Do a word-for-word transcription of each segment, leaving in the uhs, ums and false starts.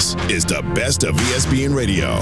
This is the best of E S P N Radio.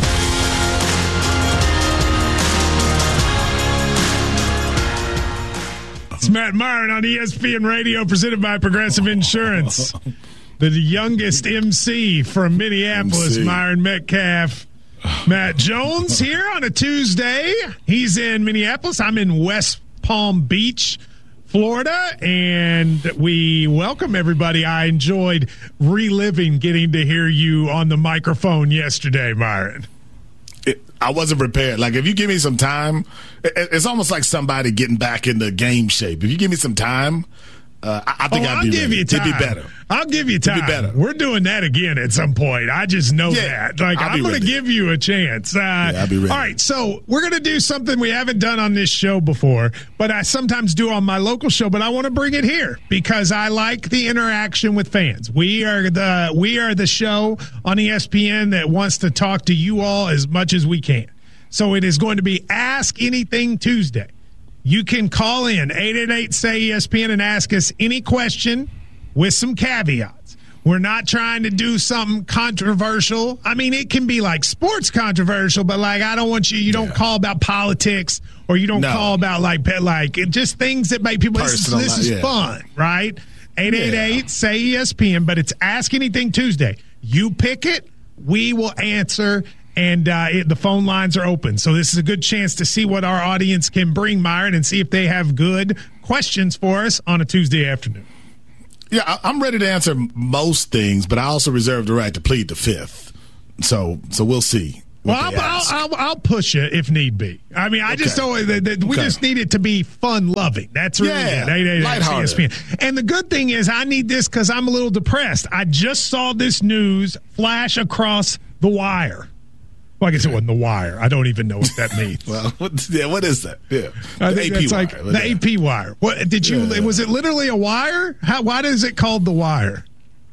It's Matt Myron on E S P N Radio, presented by Progressive Insurance. The youngest M C from Minneapolis, M C. Myron Metcalf. Matt Jones here on a Tuesday. He's in Minneapolis. I'm in West Palm Beach, Florida, and we welcome everybody. I enjoyed reliving getting to hear you on the microphone yesterday, Myron. It, I wasn't prepared. Like, if you give me some time, it, it's almost like somebody getting back into game shape. If you give me some time, uh, I, I think oh, I'd I'll be give ready. you time. It'd be better. I'll give you time. It'd be better. We're doing that again at some point. I just know yeah, that. Like, I'll I'm going to ready. give you a chance. Uh, yeah, I'll be ready. All right, so we're going to do something we haven't done on this show before, but I sometimes do on my local show, but I want to bring it here because I like the interaction with fans. We are the we are the show on E S P N that wants to talk to you all as much as we can. So it is going to be Ask Anything Tuesday. You can call in eight eight eight, S A Y, E S P N and ask us any question with some caveats. We're not trying to do something controversial. I mean, it can be like sports controversial, but like I don't want you, you don't yeah. call about politics or you don't no. call about like, like just things that make people, Personal, this, this is yeah. fun, right? eight eight eight, S A Y, E S P N, but it's Ask Anything Tuesday. You pick it, we will answer. And uh, it, the phone lines are open. So this is a good chance to see what our audience can bring, Myron, and see if they have good questions for us on a Tuesday afternoon. Yeah, I'm ready to answer most things, but I also reserve the right to plead the fifth. So so we'll see. Well, I'll, I'll, I'll, I'll push it if need be. I mean, I okay. just don't. The, the, we okay. just need it to be fun-loving. That's really yeah, it. eight eight eight, lighthearted. E S P N. And the good thing is I need this because I'm a little depressed. I just saw this news flash across the wire. Well, I guess it wasn't the wire. I don't even know what that means. well, what, yeah, what is that? Yeah, I think that's like wire. the yeah. A P wire. What did you? Yeah, yeah. Was it literally a wire? How? Why is it called the wire?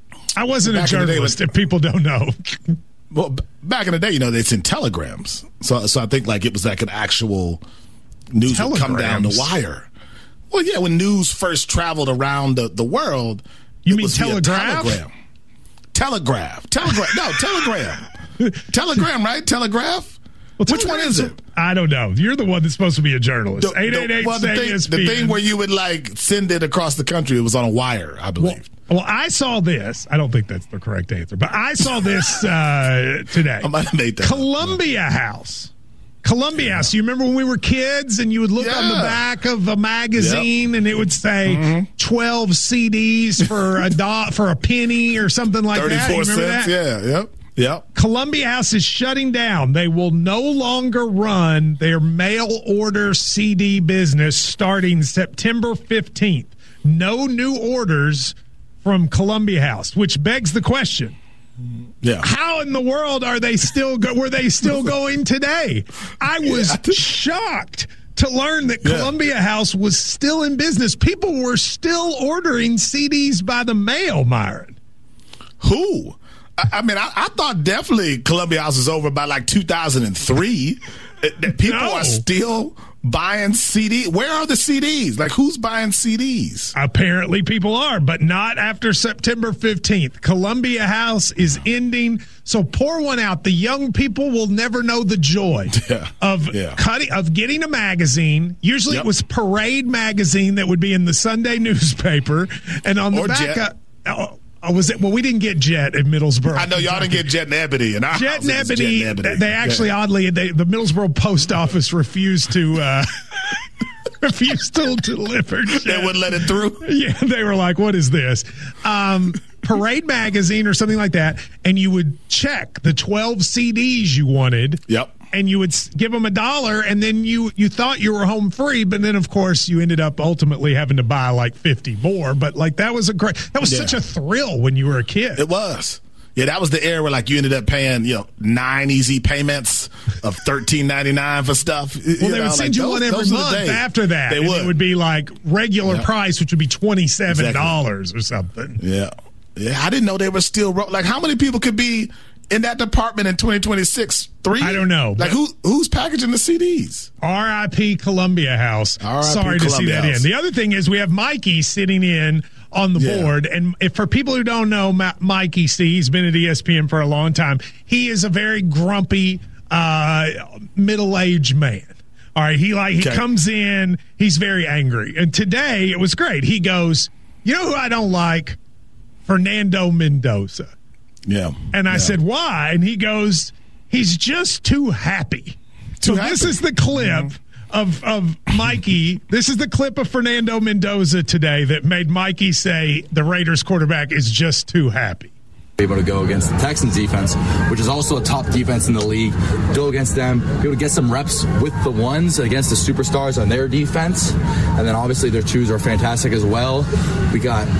I wasn't back a journalist. If people don't know, well, b- back in the day, you know, they sent telegrams. So, so I think like it was like an actual news would come down the wire. Well, yeah, when news first traveled around the, the world, you it mean was telegraph? telegram, telegraph, telegraph. No, telegram. Telegram, right? Telegraph? Well, Which one is it? I don't know. You're the one that's supposed to be a journalist. eight eight eight, well, the, thing, the thing where you would, like, send it across the country, it was on a wire, I believe. Well, well I saw this. I don't think that's the correct answer, but I saw this uh, today. I might have made that Columbia up. House. Columbia yeah. House. You remember when we were kids and you would look yeah. on the back of a magazine yep. and it would say mm-hmm. twelve C Ds for a dot for a penny or something like that? thirty-four cents, that? yeah, yep. Yep. Columbia House is shutting down. They will no longer run their mail order C D business starting September fifteenth. No new orders from Columbia House, which begs the question. Yeah. How in the world are they still go- were they still going today? I was yeah. shocked to learn that yeah. Columbia House was still in business. People were still ordering C Ds by the mail, Myron. Who? I mean, I, I thought definitely Columbia House is over by like two thousand three. People no. are still buying C Ds. Where are the C Ds? Like, who's buying C Ds? Apparently people are, but not after September fifteenth. Columbia House is ending. So pour one out. The young people will never know the joy yeah. of yeah. cutting, of getting a magazine. Usually yep. it was Parade magazine that would be in the Sunday newspaper. And on the or back Jet. of... Oh, Oh, was it? Well, we didn't get Jet in Middlesboro. I know y'all didn't get Jet and Ebony. And Jet and Ebony, Jet and Ebony. They actually, yeah. oddly, they, the Middlesboro post office refused to uh, refused to deliver Jet. They wouldn't let it through? Yeah, they were like, what is this? Um, Parade magazine or something like that, and you would check the twelve C Ds you wanted. Yep. And you would give them a dollar, and then you, you thought you were home free, but then of course you ended up ultimately having to buy like fifty more. But like that was a great, that was yeah. such a thrill when you were a kid. It was. Yeah, that was the era where like you ended up paying, you know, nine easy payments of thirteen ninety-nine for stuff. Well, you they know, would send like, you those, one every month after that. They would. It would be like regular yeah. price, which would be twenty-seven dollars exactly. or something. Yeah. Yeah, I didn't know they were still ro- like how many people could be in that department in twenty twenty-six? Three? I don't know. Like who who's packaging the C Ds? R I P Columbia House. R I P Sorry Columbia to see that House. in. The other thing is we have Mikey sitting in on the yeah. board. And if for people who don't know Ma- Mikey C, he's been at E S P N for a long time. He is a very grumpy, uh, middle-aged man. All right, he like he okay. comes in, he's very angry. And today it was great. He goes, you know who I don't like? Fernando Mendoza. Yeah. And I yeah. said, why? And he goes, he's just too happy. Too so happy. This is the clip mm-hmm. of, of Mikey. This is the clip of Fernando Mendoza today that made Mikey say the Raiders quarterback is just too happy. Able to go against the Texans defense, which is also a top defense in the league, go against them, be able to get some reps with the ones against the superstars on their defense, and then obviously their twos are fantastic as well. We got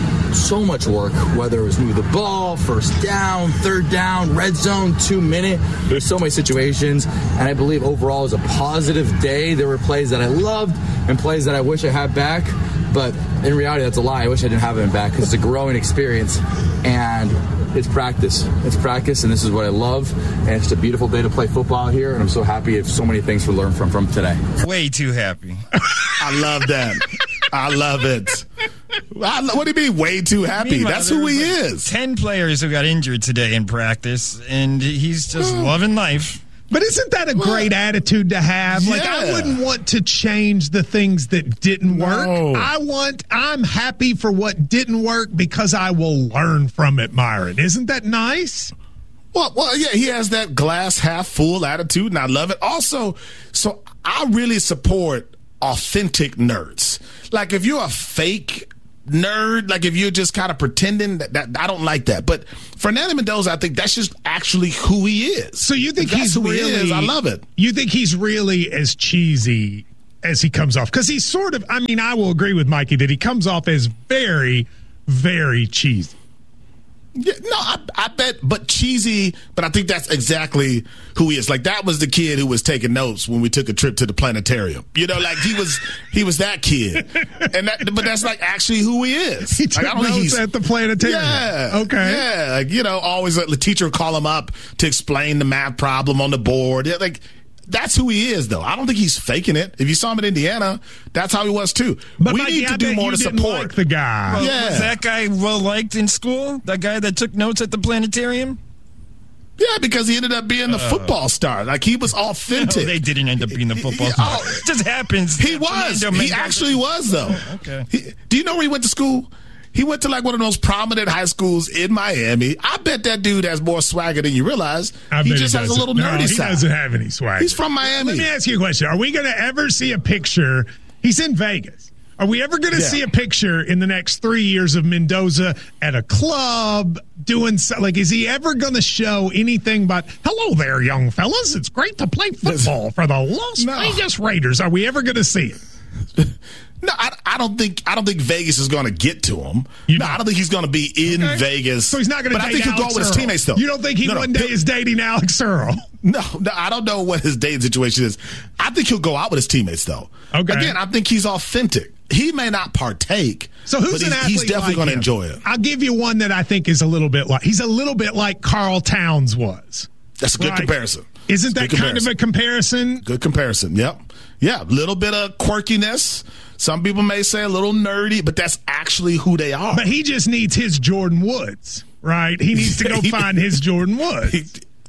so much work, whether it was move the ball, first down, third down, red zone, two minute. There's so many situations, and I believe overall it was a positive day. There were plays that I loved and plays that I wish I had back, but in reality, that's a lie. I wish I didn't have it back because it's a growing experience, and it's practice. It's practice, and this is what I love, and it's a beautiful day to play football here, and I'm so happy. I have so many things to learn from from today. Way too happy. I love that. I love it. I, what do you mean, way too happy? Meanwhile, That's who he like is. Ten players who got injured today in practice, and he's just oh. loving life. But isn't that a great well, attitude to have? Yeah. Like, I wouldn't want to change the things that didn't work. No. I want, I'm happy for what didn't work because I will learn from it, Myron. Isn't that nice? Well, well, yeah, he has that glass half full attitude, and I love it. Also, so I really support authentic nerds. Like, if you're a fake nerd, like if you're just kind of pretending, that, that I don't like that. But Fernando Mendoza, I think that's just actually who he is. So you think that's he's who really? He is. I love it. You think he's really as cheesy as he comes off? Because he's sort of. I mean, I will agree with Mikey that he comes off as very, very cheesy. Yeah, no, I, I bet, but cheesy, but I think that's exactly who he is. Like, that was the kid who was taking notes when we took a trip to the planetarium. You know, like, he was he was that kid. and that, But that's, like, actually who he is. He took like, I don't notes think he's, at the planetarium. Yeah. Okay. Yeah, like, you know, always let the teacher call him up to explain the math problem on the board. Yeah, like, that's who he is, though. I don't think he's faking it. If you saw him in Indiana, that's how he was, too. But we Mikey, need to I do bet more you to didn't support. Like the guy. Well, yeah. Was that guy well-liked in school? That guy that took notes at the planetarium? Yeah, because he ended up being the uh, football star. Like, he was authentic. No, they didn't end up being the football star. Oh, it just happens. He was. He actually was, though. Oh, okay. He, do you know where he went to school? He went to, like, one of the most prominent high schools in Miami. I bet that dude has more swagger than you realize. I he bet just he has a little no, nerdy he side. He doesn't have any swagger. He's from Miami. Let me ask you a question. Are we going to ever see a picture? He's in Vegas. Are we ever going to yeah. see a picture in the next three years of Mendoza at a club doing so, like, is he ever going to show anything about, hello there, young fellas, it's great to play football for the Las no. Vegas Raiders. Are we ever going to see it? No, I, I don't think I don't think Vegas is going to get to him. You no, know. I don't think he's going to be in okay. Vegas. So he's not going to. But I think he'll go with his Earl. teammates, though. You don't think he no, one no, day is dating Alex Earl? No, no, I don't know what his dating situation is. I think he'll go out with his teammates, though. Okay. Again, I think he's authentic. He may not partake. So who's but an he's, athlete he's definitely like going to him? enjoy it. I'll give you one that I think is a little bit like he's a little bit like Carl Towns was. That's a good right? comparison. Isn't That's that kind of a comparison? Good comparison. Yep. Yeah, a little bit of quirkiness. Some people may say a little nerdy, but that's actually who they are. But he just needs his Jordan Woods, right? He needs to go find his Jordan Woods. He,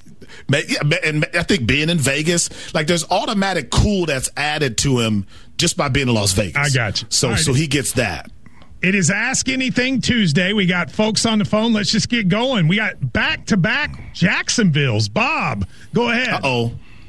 yeah, and I think being in Vegas, like, there's automatic cool that's added to him just by being in Las Vegas. I got you. So, right. so he gets that. It is Ask Anything Tuesday. We got folks on the phone. Let's just get going. We got back-to-back Jacksonville's. Bob, go ahead. Uh-oh.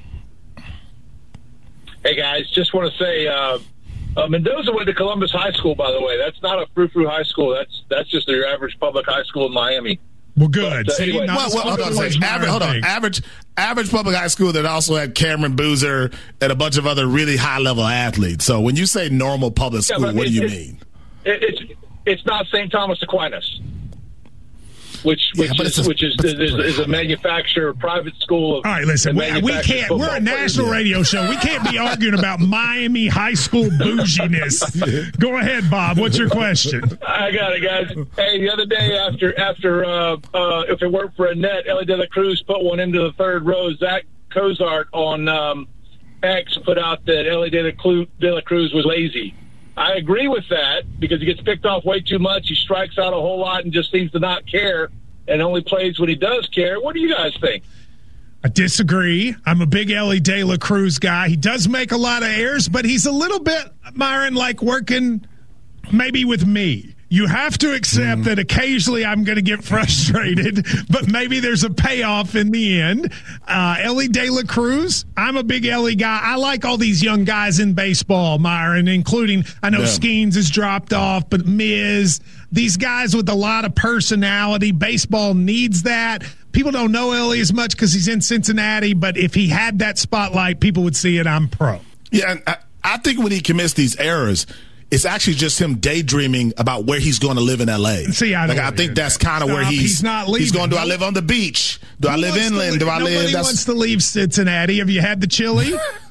Hey, guys, just want to say uh, uh, Mendoza went to Columbus High School, by the way. That's not a frou-frou high school. That's that's just your average public high school in Miami. Well, good. But, uh, See, anyway, well, well, hold on, average, average, hold on. Average, average public high school that also had Cameron Boozer and a bunch of other really high-level athletes. So when you say normal public school, yeah, what it, do you it, mean? It, it's it's not Saint Thomas Aquinas, which which yeah, is a, which is, is, is a manufacturer private school. Of, All right, listen, we, we can't. We're a national players. radio show. We can't be arguing about Miami high school bouginess. Go ahead, Bob. What's your question? I got it, guys. Hey, the other day after after uh, uh, if it weren't for a net, Ellie De La Cruz put one into the third row. Zach Cozart on um, X put out that Ellie De La, Clu- De La Cruz was lazy. I agree with that because he gets picked off way too much. He strikes out a whole lot and just seems to not care and only plays when he does care. What do you guys think? I disagree. I'm a big Elly De La Cruz guy. He does make a lot of errors, but he's a little bit, Myron, like working maybe with me. You have to accept mm. that occasionally I'm going to get frustrated, but maybe there's a payoff in the end. Uh, Elly De La Cruz, I'm a big Elly guy. I like all these young guys in baseball, Myron, including, I know yeah. Skeens has dropped off, but Miz, these guys with a lot of personality. Baseball needs that. People don't know Elly as much because he's in Cincinnati, but if he had that spotlight, people would see it. I'm pro. Yeah, and I, I think when he commits these errors, it's actually just him daydreaming about where he's going to live in L A. See, I, like, I think that's kind of where he's, he's not leaving. He's going, do I live on the beach? Do Who I live inland? Do I Nobody live? Nobody wants to leave Cincinnati. Have you had the chili?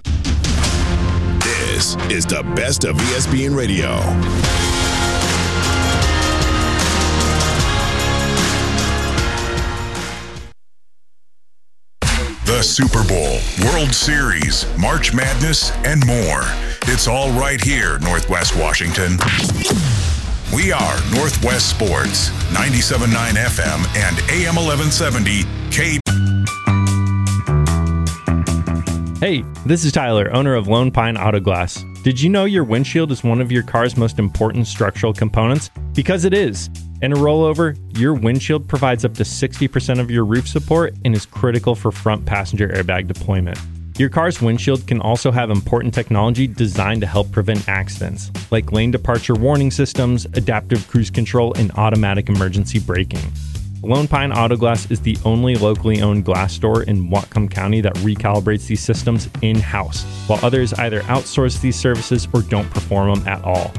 This is the best of E S P N Radio. The Super Bowl, World Series, March Madness, and more. It's all right here, Northwest Washington. We are Northwest Sports, ninety-seven point nine F M and A M eleven seventy K. Hey, this is Tyler, owner of Lone Pine Auto Glass. Did you know your windshield is one of your car's most important structural components? Because it is. In a rollover, your windshield provides up to sixty percent of your roof support and is critical for front passenger airbag deployment. Your car's windshield can also have important technology designed to help prevent accidents, like lane departure warning systems, adaptive cruise control, and automatic emergency braking. Lone Pine Auto Glass is the only locally owned glass store in Whatcom County that recalibrates these systems in-house, while others either outsource these services or don't perform them at all.